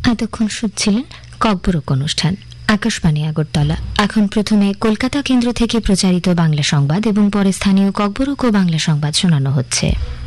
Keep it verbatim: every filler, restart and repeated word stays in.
এতক্ষণ শুনছিলেন ককবরক অনুষ্ঠান, আকাশবাণী আগরতলা। এখন প্রথমে কলকাতা কেন্দ্র থেকে প্রচারিত বাংলা সংবাদ এবং পরে স্থানীয় ককবরক ও বাংলা সংবাদ শোনানো হচ্ছে।